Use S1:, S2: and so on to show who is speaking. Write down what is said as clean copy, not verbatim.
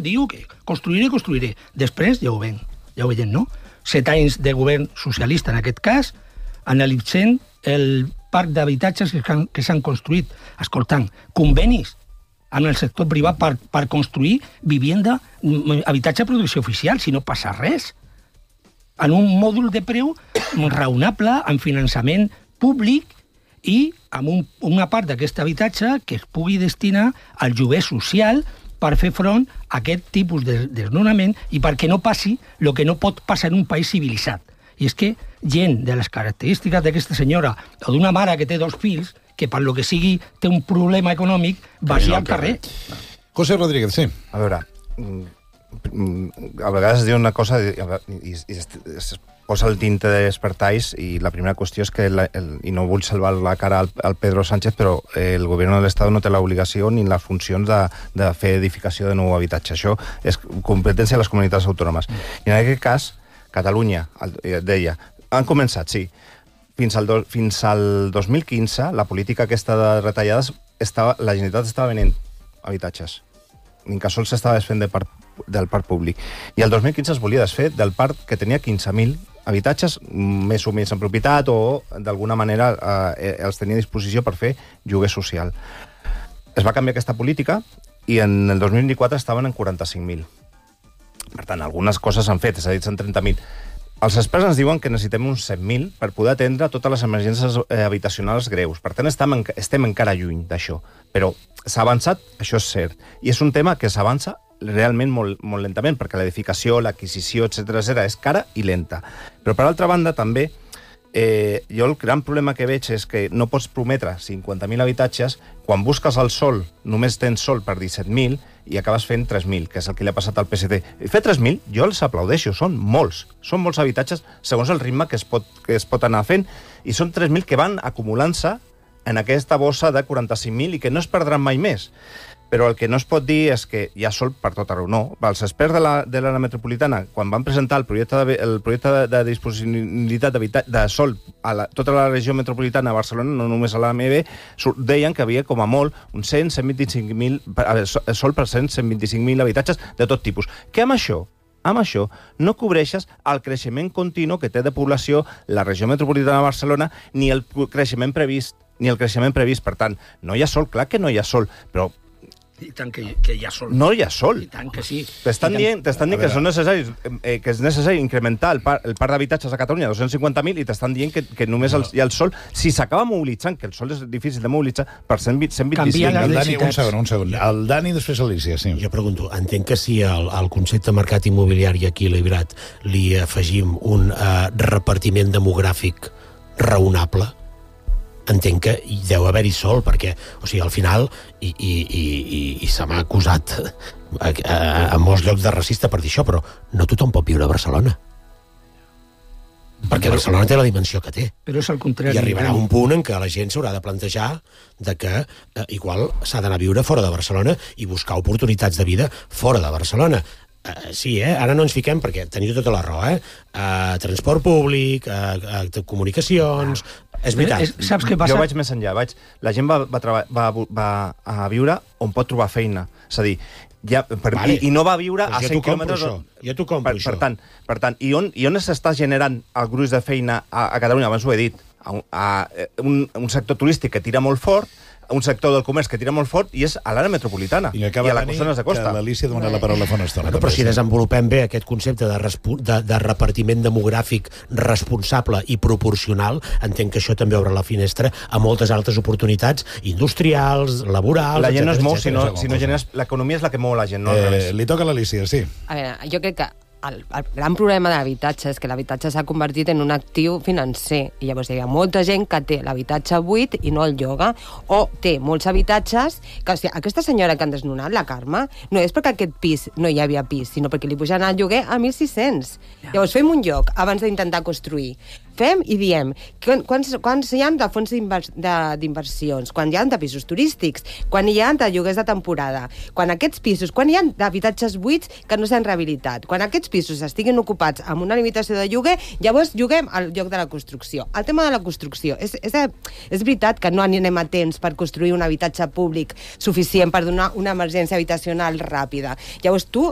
S1: diu que construiré. Després ja ho veiem, no? 7 anys de govern socialista, en aquest cas, analitzant el parc d'habitatges que s'han construït, escoltant, convenis amb el sector privat per construir vivienda, habitatge de producció oficial, si no passa res. En un mòdul de preu raonable, amb finançament públic i amb una part d'aquest habitatge que es pugui destinar al lloguer social per fer front a aquest tipus de desnonament i perquè no passi el que no pot passar en un país civilitzat. I és que gent de les característiques d'aquesta senyora o d'una mare que té 2 fills, que per lo que sigui té un problema econòmic, vagi al carrer.
S2: José Rodríguez, sí.
S3: A veure, a vegades es diu una cosa i es posa el tinte d'espertais i la primera qüestió és que, i no vull salvar la cara al Pedro Sánchez, però el govern de l'Estat no té l'obligació ni les funcions de fer edificació de nou habitatge. Això és competència de les comunitats autònomes. I en aquest cas, Catalunya, deia, han començat, sí. Fins al 2015, la política aquesta de retallades, la Generalitat estava venent habitatges. L'incasòl s'estava desfent del parc públic. I el 2015 es volia desfer del parc que tenia 15.000 habitatges, més o menys en propietat, o d'alguna manera els tenia a disposició per fer lloguer social. Es va canviar aquesta política i en el 2024 estaven en 45.000. Per tant, algunes coses s'han fet, és a dir, són 30.000. Els experts ens diuen que necessitem uns 100.000 per poder atendre totes les emergències habitacionals greus. Per tant, estem encara lluny d'això. Però s'ha avançat, això és cert. I és un tema que s'avança realment molt lentament, perquè l'edificació, l'adquisició, etc és cara i lenta. Però, per altra banda, també, jo el gran problema que veig és que no pots prometre 50.000 habitatges, quan busques el sol, només tens sol per 17.000 i acabes fent 3.000, que és el que li ha passat al PSC. Fer 3.000, jo els aplaudeixo, són molts habitatges segons el ritme que es pot anar fent, i són 3.000 que van acumulant-se en aquesta bossa de 45.000 i que no es perdran mai més. Però el que no es pot dir és que hi ha sol per tot arreu. No. Els experts de l'àrea metropolitana, quan van presentar el projecte de disponibilitat de sol a tota la regió metropolitana de Barcelona, no només a l'AMB, deien que havia com a molt uns 125.000 sol per 125.000 habitatges de tot tipus. Que amb això no cobreixes el creixement continu que té de població la regió metropolitana de Barcelona ni el creixement previst. Per tant, no hi ha sol, clar que no hi ha sol, però
S1: i tant que hi ha sol.
S3: No hi ha sol.
S1: I tant que sí.
S3: T'estan dient que és necessari incrementar el parc d'habitatges a Catalunya a 250.000 i t'estan dient que només hi ha el sol. Si s'acaba mobilitzant, que el sol és difícil de mobilitzar, per 125.
S2: El Dani, un segon. El Dani, després Alicia, sí.
S4: Jo pregunto, entenc que si al concepte mercat immobiliari equilibrat li afegim un repartiment demogràfic raonable, entenc que hi deu haver-hi sol, perquè, o sigui, al final, i se m'ha acusat a molts llocs de racista per dir això, però no tothom pot viure a Barcelona. Perquè Barcelona té la dimensió que té.
S1: Però és al contrari.
S4: I arribarà un punt en què la gent s'haurà de plantejar de que igual s'ha d'anar a viure fora de Barcelona i buscar oportunitats de vida fora de Barcelona. Sí, ara no ens fiquem, perquè teniu tota la raó, transport públic, comunicacions... És veritat.
S1: Saps què passa?
S3: Jo vaig més enllà. La gent va a viure on pot trobar feina. És a dir, i no va a viure a 100 quilòmetres...
S4: Jo t'ho compro, això.
S3: Per tant, i on s'està generant el gruix de feina a Catalunya? Abans ho he dit. Un sector turístic que tira molt fort, un sector del comerç que tira molt fort, i és a l'àrea metropolitana i a la costa de costa.
S2: Que l'Alicia ha demanat la paraula fa una estona.
S4: Però si desenvolupem bé aquest concepte de repartiment demogràfic responsable i proporcional, entenc que això també obre la finestra a moltes altres oportunitats industrials, laborals...
S3: La gent no es mou, si no generes... L'economia és la que mou la gent, no al revés.
S2: Li toca a l'Alicia, sí.
S5: A veure, jo crec que el gran problema de l'habitatge és que l'habitatge s'ha convertit en un actiu financer i llavors hi ha molta gent que té l'habitatge buit i no el lloga, o té molts habitatges que, o sigui, aquesta senyora que han desnonat, la Carme, no és perquè aquest pis no hi havia pis, sinó perquè li pujaran el lloguer a 1.600. Llavors fem un lloc abans d'intentar construir. Fem i diem quants hi ha de fons d'inversions, quan hi ha de pisos turístics, quan hi ha de lloguers de temporada, quan aquests pisos, quan hi ha d'habitatges buits que no s'han rehabilitat, quan aquests pisos estiguin ocupats amb una limitació de lloguer, llavors lloguem al lloc de la construcció. El tema de la construcció, és veritat que no anem a temps per construir un habitatge públic suficient per donar una emergència habitacional ràpida. Llavors tu